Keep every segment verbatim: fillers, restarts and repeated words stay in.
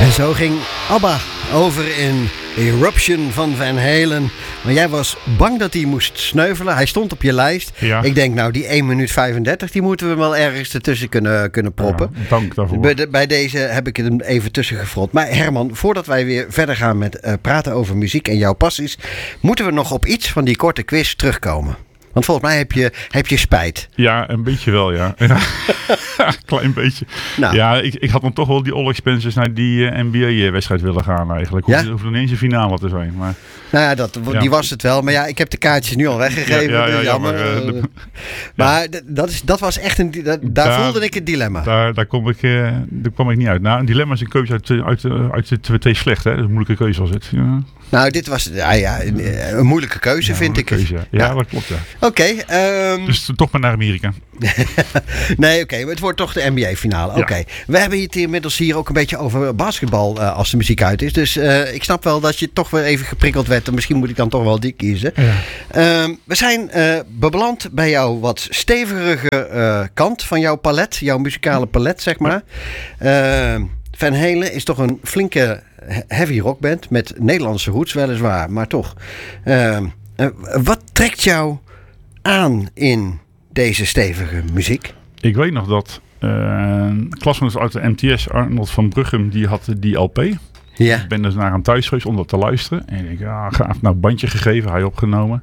En zo ging ABBA over in Eruption van Van Halen. Maar jij was bang dat hij moest sneuvelen. Hij stond op je lijst. Ja. Ik denk, nou, die één minuut vijfendertig, die moeten we wel ergens ertussen kunnen, kunnen proppen. Ja, dank daarvoor. Bij, de, bij deze heb ik hem even tussen gefrot. Maar Herman, voordat wij weer verder gaan met uh, praten over muziek en jouw passies, moeten we nog op iets van die korte quiz terugkomen. Want volgens mij heb je, heb je spijt. Ja, een beetje wel, ja. ja. Klein beetje. Nou. Ja, ik, ik had dan toch wel die all expenses naar die uh, N B A-wedstrijd willen gaan eigenlijk. Ja? Het hoeft nog niet eens een finale te zijn. Maar... Nou ja, dat, die Ja. was het wel. Maar ja, ik heb de kaartjes nu al weggegeven. Ja, ja, ja, dus jammer. jammer, uh, de- maar d- dat, is, dat was echt een... Dat, daar Daar- voelde ik het dilemma. Daar, daar, kom ik, uh, daar kwam ik niet uit. Nou, een dilemma is een keuze uit, uh, uit, uh, uit de twee, twee slecht, hè. Dat is een moeilijke keuze als het. Ja. Nou, dit was ja, ja, een, een moeilijke keuze, Ja, vind een ik het. keuze, ja. Ja, Ja. dat klopt, ja. Oké. ehm, Dus toch maar naar Amerika. nee, oké. het wordt toch de N B A-finale. Ja. Oké. We hebben het inmiddels hier ook een beetje over basketbal uh, als de muziek uit is. Dus uh, ik snap wel dat je toch weer even geprikkeld werd. Misschien moet ik dan toch wel die kiezen. Ja. Ehm, we zijn uh, beland bij jouw wat stevigere uh, kant van jouw palet. Jouw muzikale palet, zeg maar. Ehm, Van Halen is toch een flinke heavy rockband met Nederlandse roots weliswaar, maar toch. Ehm, uh, wat trekt jou aan in deze stevige muziek? Ik weet nog dat uh, een klasgenoot uit de M T S, Arnold van Bruggem, die had die L P. Ja. Ik ben dus naar hem thuis geweest om dat te luisteren. En ik denk, ja, gaaf. Nou, bandje gegeven, hij opgenomen.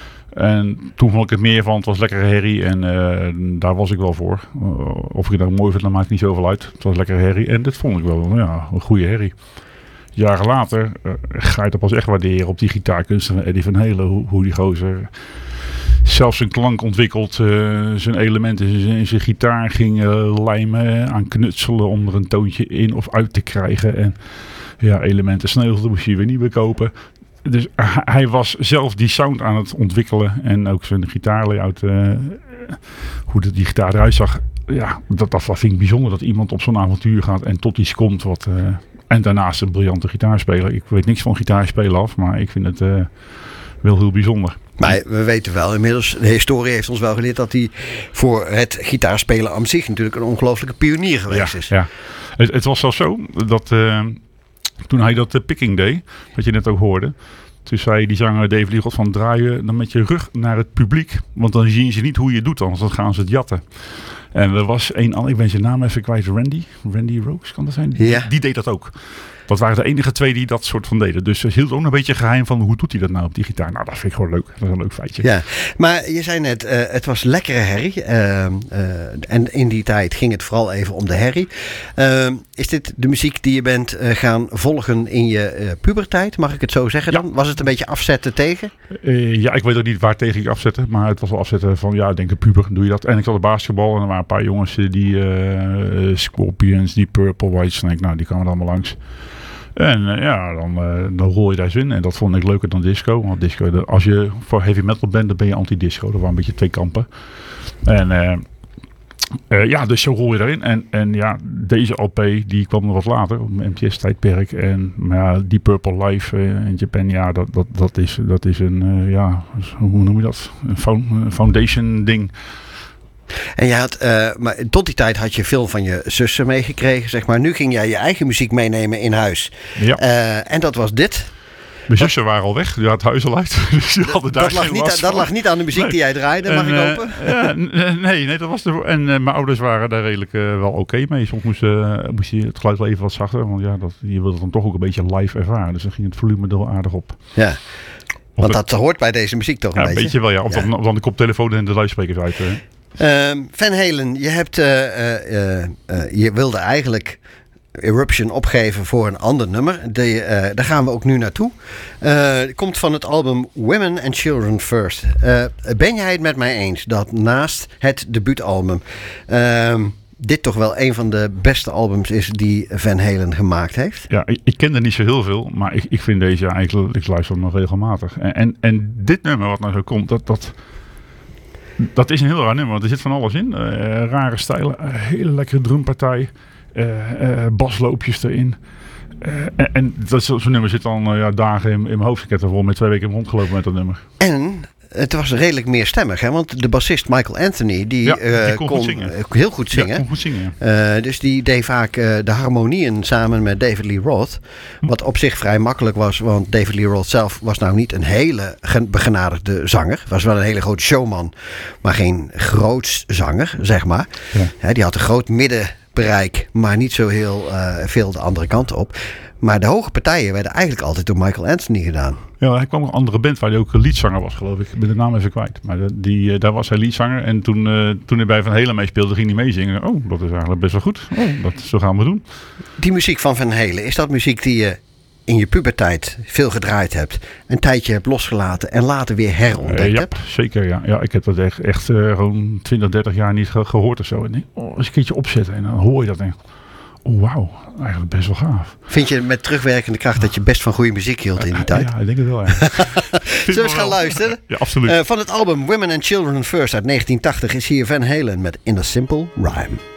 En toen vond ik het meer van, het was lekkere herrie en uh, daar was ik wel voor. Uh, of ik het nou mooi vind, dat maakt niet zoveel uit. Het was lekkere herrie en dit vond ik wel, ja, een goede herrie. Jaren later uh, ga je dat pas echt waarderen op die gitaarkunst van Eddie Van Halen. Hoe, hoe die gozer zelfs zijn klank ontwikkeld, uh, zijn elementen in zijn, zijn gitaar ging uh, lijmen, aan knutselen om er een toontje in of uit te krijgen. En ja, elementen sneuvelden, moest je weer niet meer kopen. Dus uh, hij was zelf die sound aan het ontwikkelen en ook zijn gitaarlayout, uh, hoe de, die gitaar eruit zag. Ja, dat, dat vind ik bijzonder dat iemand op zo'n avontuur gaat en tot iets komt wat... Uh, en daarnaast een briljante gitaarspeler. Ik weet niks van gitaarspelen af, maar ik vind het uh, wel heel bijzonder. Maar we weten wel, inmiddels, de historie heeft ons wel geleerd dat hij voor het gitaarspelen aan zich natuurlijk een ongelooflijke pionier geweest ja, is. Ja, het, het was zelfs zo dat uh, toen hij dat uh, picking deed, wat je net ook hoorde, toen zei die zanger Dave Lee God van draaien dan met je rug naar het publiek, want dan zien ze niet hoe je het doet, anders dan gaan ze het jatten. En er was een ander, ik ben zijn naam even kwijt, Randy, Randy Rhoads kan dat zijn? Die, Ja. die deed dat ook. Dat waren de enige twee die dat soort van deden. Dus ze hield ook een beetje geheim van hoe doet hij dat nou op die gitaar. Nou, dat vind ik gewoon leuk. Dat is een leuk feitje. Ja, maar je zei net, uh, het was lekkere herrie. Uh, uh, en in die tijd ging het vooral even om de herrie. Uh, is dit de muziek die je bent uh, gaan volgen in je uh, puberteit? Mag ik het zo zeggen Ja. dan? Was het een beetje afzetten tegen? Uh, ja, ik weet ook niet waar tegen ik afzette. Maar het was wel afzetten van, ja, ik denk een puber, doe je dat. En ik zat op basketbal en er waren een paar jongens die uh, Scorpions, die Purple, Whitesnake, nou, die kwamen allemaal langs. En uh, ja, dan, uh, dan rol je daar eens in. En dat vond ik leuker dan disco. Want disco, de, als je voor heavy metal bent, dan ben je anti-disco. Dat waren een beetje twee kampen. En uh, uh, ja, dus zo rol je erin. En, en ja, deze L P, die kwam nog wat later, op mijn M T S-tijdperk. En maar ja, die Purple Live uh, in Japan, ja, dat, dat, dat, is, dat is een, uh, ja, hoe noem je dat? Een foundation ding. En je had, uh, maar tot die tijd had je veel van je zussen meegekregen, zeg maar. Nu ging jij je eigen muziek meenemen in huis. Ja. Uh, en dat was dit. Mijn zussen waren al weg, die had het huis al uit. Dus die hadden daar Dat lag, geen niet, last dat van. lag niet aan de muziek Nee. die jij draaide, En, mag ik uh, hopen? ja, n- nee, nee, dat was de, en uh, mijn ouders waren daar redelijk uh, wel oké okay mee. Soms moest, uh, moest je het geluid wel even wat zachter, want ja, dat, je wilde het dan toch ook een beetje live ervaren. Dus dan ging het volume er wel aardig op. Ja, Of want het, dat hoort bij deze muziek toch een ja, beetje? een beetje wel, ja. Of Ja. dan, dan de koptelefoon en de luidsprekers uit. Uh. Um, Van Halen, je hebt, uh, uh, uh, je wilde eigenlijk Eruption opgeven voor een ander nummer. De, uh, daar gaan we ook nu naartoe. Uh, het komt van het album Women and Children First. Uh, ben jij het met mij eens dat naast het debuutalbum uh, dit toch wel een van de beste albums is die Van Halen gemaakt heeft? Ja, ik, ik ken er niet zo heel veel, maar ik, ik vind deze eigenlijk, ik luister hem nog regelmatig. En, en, en dit nummer wat nou zo komt, dat... dat Dat is een heel raar nummer, want er zit van alles in. Uh, rare stijlen, uh, hele lekkere drumpartij, uh, uh, basloopjes erin. Uh, en en dat, zo'n nummer zit dan uh, ja, dagen in, in mijn hoofd. Ik heb er vol met twee weken in rondgelopen met dat nummer. En het was redelijk meerstemmig. Hè? Want de bassist Michael Anthony, die, Ja, uh, die kon kon goed zingen. heel goed zingen. Ja, kon goed zingen, ja. Uh, dus die deed vaak uh, de harmonieën samen met David Lee Roth. Wat op zich vrij makkelijk was. Want David Lee Roth zelf was nou niet een hele begenadigde zanger. Was wel een hele grote showman. Maar geen groots zanger, zeg maar. Ja. Hè, die had een groot middenbereik. Maar niet zo heel uh, veel de andere kant op. Maar de hoge partijen werden eigenlijk altijd door Michael Anthony gedaan. Ja, hij kwam een andere band waar hij ook liedzanger was, geloof ik. Ik ben de naam even kwijt. Maar die, daar was hij liedzanger. En toen, uh, toen hij bij Van Halen meespeelde, ging hij meezingen. Oh, dat is eigenlijk best wel goed. Oh, dat, zo gaan we doen. Die muziek van Van Halen, is dat muziek die je in je puberteit veel gedraaid hebt, een tijdje hebt losgelaten en later weer herontdekt uh, ja, hebt? Zeker, ja. ja. Ik heb dat echt, echt uh, gewoon twintig, dertig jaar niet ge- gehoord of zo. En denk, oh, als een keertje opzetten en dan hoor je dat en oh, wauw, eigenlijk best wel gaaf. Vind je met terugwerkende kracht dat je best van goede muziek hield in die tijd? Ja, ik denk het wel. Ja. Zullen we eens gaan luisteren? Ja, absoluut. Uh, van het album Women and Children First uit negentien tachtig is hier Van Halen met In a Simple Rhyme.